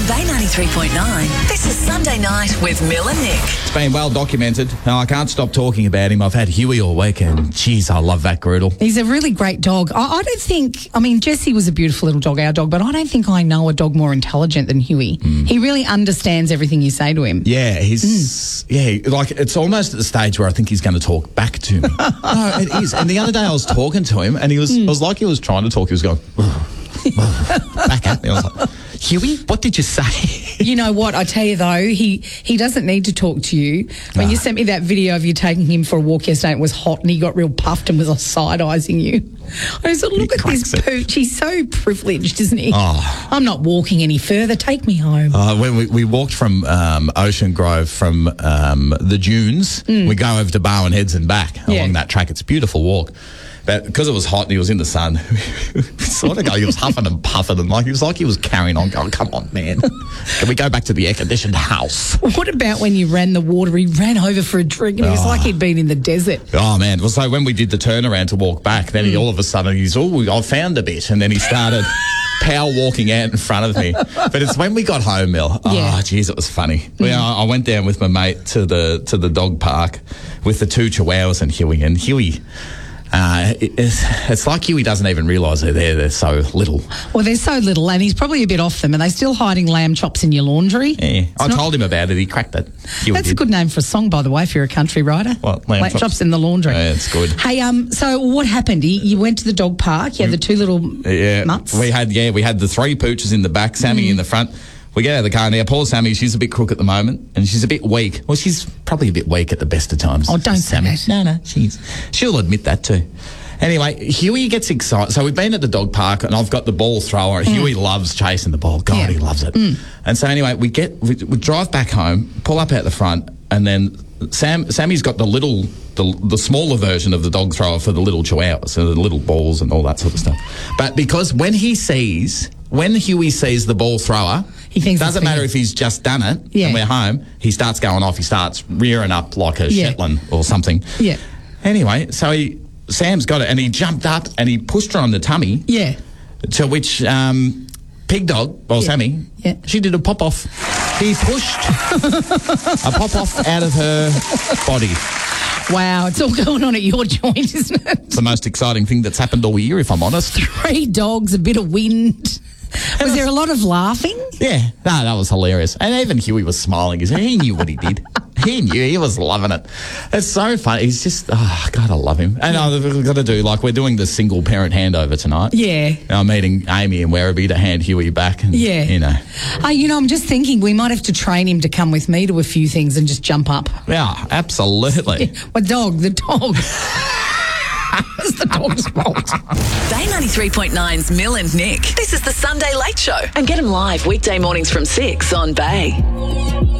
Bay 93.9, this is Sunday Night with Mill and Nick. It's been well documented. I can't stop talking about him. I've had Huey all week, and geez, I love that Groodle. He's a really great dog. I don't think, Jessie was a beautiful little dog, our dog, but I don't think I know a dog more intelligent than Huey. He really understands everything you say to him. Yeah, it's almost at the stage where I think he's going to talk back to me. No, it is. And the other day I was talking to him, and it was like he was trying to talk. He was going back at me. I was like, Huey, what did you say? You know what? I tell you though, he doesn't need to talk to you. When you sent me that video of you taking him for a walk yesterday, it was hot and he got real puffed and was side-eyeing you. I said, look at this pooch. He's so privileged, isn't he? Oh. I'm not walking any further. Take me home. When we walked from Ocean Grove from the dunes, we go over to Barwon Heads and back along that track. It's a beautiful walk. But because it was hot and he was in the sun, he was huffing and puffing and he was carrying on going, come on, man. Can we go back to the air-conditioned house? What about when you ran the water? He ran over for a drink and it was like he'd been in the desert. Oh, man. Well, so when we did the turnaround to walk back, then he all of a sudden, I found a bit. And then he started power walking out in front of me. But it's when we got home, Mel. Oh, geez, it was funny. I went down with my mate to the dog park with the two chihuahuas and Huey. And Huey... it's like Huey doesn't even realise they're there. They're so little. Well, they're so little, and he's probably a bit off them, and they're still hiding lamb chops in your laundry. Yeah, I told him about it. He cracked it. That's a good name for a song, by the way, if you're a country writer. What, lamb chops in the laundry? Yeah, it's good. Hey, so what happened? You went to the dog park. You had the two little mutts. We had the three pooches in the back, Sammy in the front. We get out of the car now. Poor Sammy, she's a bit crook at the moment, and she's a bit weak. Well, she's probably a bit weak at the best of times. Oh, don't say that. No, she'll admit that too. Anyway, Huey gets excited. So we've been at the dog park, and I've got the ball thrower. Huey loves chasing the ball. God, he loves it. And so anyway, we drive back home, pull up out the front, and then Sammy's got the smaller version of the dog thrower for the little chihuahuas, so the little balls and all that sort of stuff. But because when Huey sees the ball thrower, he thinks doesn't matter if he's just done it and we're home, he starts going off. He starts rearing up like a Shetland or something. Yeah. Anyway, so Sam's got it, and he jumped up and he pushed her on the tummy. Yeah. To which Pig Dog, Sammy, she did a pop-off. He pushed a pop-off out of her body. Wow, it's all going on at your joint, isn't it? It's the most exciting thing that's happened all year, if I'm honest. 3 dogs, a bit of wind. Was there a lot of laughing? Yeah, no, that was hilarious. And even Huey was smiling. He knew what he did. He knew. He was loving it. It's so funny. He's just, God, I love him. And we've got to do, we're doing the single parent handover tonight. Yeah. I'm meeting Amy and Werribee to hand Huey back. And, I'm just thinking we might have to train him to come with me to a few things and just jump up. Yeah, absolutely. The dog. It's the dog's fault. Bay 93.9's Mill and Nick. This is the Sunday Late Show. And get them live weekday mornings from 6 on Bay.